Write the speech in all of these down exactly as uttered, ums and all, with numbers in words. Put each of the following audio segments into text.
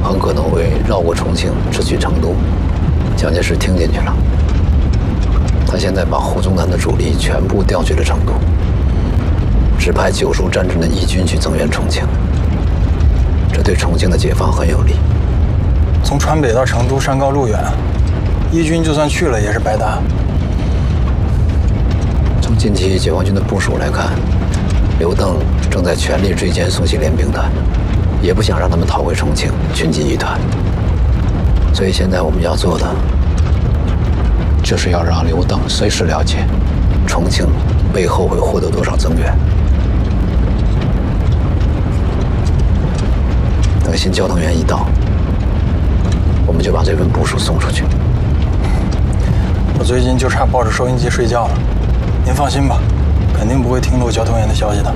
很可能会绕过重庆，直取成都。蒋介石听进去了，他现在把胡宗南的主力全部调去了成都，只派九叔战阵的义军去增援重庆。这对重庆的解放很有利。 从川北到成都，山高路远，义军就算去了也是白搭。 从近期解放军的部署来看，刘邓正在全力追歼宋希濂兵团，也不想让他们逃回重庆，群进一团。所以现在我们要做的，就是要让刘邓随时了解重庆背后会获得多少增援。等新交通员一到，我们就把这份部署送出去。 我最近就差抱着收音机睡觉了，您放心吧，肯定不会听漏交通员的消息的。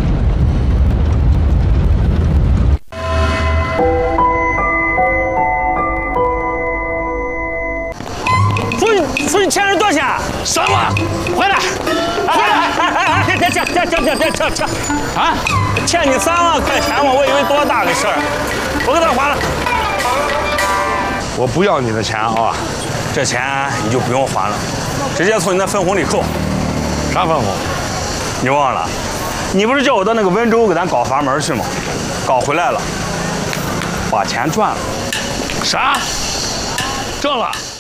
出去出去欠人多少钱？ 什么？回来！回来！ 哎哎哎！别别别别别别撤撤！啊！欠你三万块钱嘛，我以为多大个事儿，我给他还了。 我不要你的钱啊！ 这钱你就不用还了，直接从你的分红里扣。 啥分红？ 你忘了？你不是叫我到那个温州给咱搞阀门去吗？搞回来了，把钱赚了。 啥？挣了？